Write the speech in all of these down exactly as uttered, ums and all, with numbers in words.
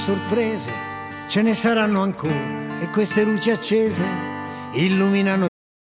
sorprese ce ne saranno ancora e queste luci accese illuminano.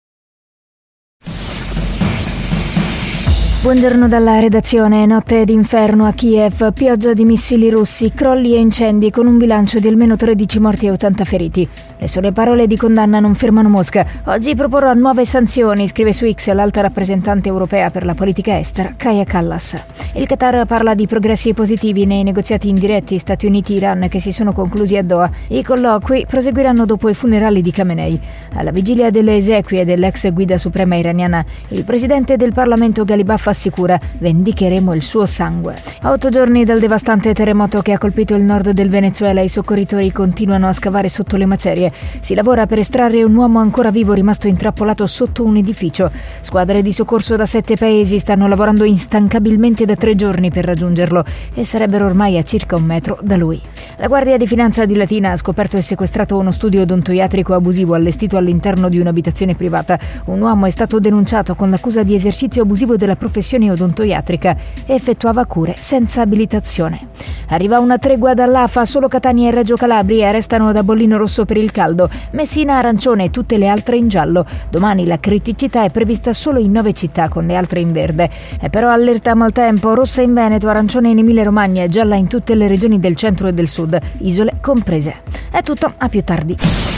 Buongiorno dalla redazione. Notte d'inferno a Kiev, pioggia di missili russi, crolli e incendi con un bilancio di almeno tredici morti e ottanta feriti. Le sole parole di condanna non fermano Mosca. Oggi proporrà nuove sanzioni, scrive su X l'alta rappresentante europea per la politica estera, Kaja Kallas. Il Qatar parla di progressi positivi nei negoziati indiretti Stati Uniti-Iran che si sono conclusi a Doha. I colloqui proseguiranno dopo i funerali di Khamenei. Alla vigilia delle esequie dell'ex guida suprema iraniana, il presidente del Parlamento Ghalibaf assicura: vendicheremo il suo sangue. A otto giorni dal devastante terremoto che ha colpito il nord del Venezuela, i soccorritori continuano a scavare sotto le macerie. Si lavora per estrarre un uomo ancora vivo rimasto intrappolato sotto un edificio. Squadre di soccorso da sette paesi stanno lavorando instancabilmente da tre giorni per raggiungerlo e sarebbero ormai a circa un metro da lui. La Guardia di Finanza di Latina ha scoperto e sequestrato uno studio odontoiatrico abusivo allestito all'interno di un'abitazione privata. Un uomo è stato denunciato con l'accusa di esercizio abusivo della professione odontoiatrica e effettuava cure senza abilitazione. Arriva una tregua dall'A F A, solo Catania e Reggio Calabria restano da bollino rosso per il caldo, Messina arancione e tutte le altre in giallo. Domani la criticità è prevista solo in nove città, con le altre in verde. È però allerta maltempo, rossa in Veneto, arancione in Emilia Romagna e gialla in tutte le regioni del centro e del sud, isole comprese. È tutto, a più tardi.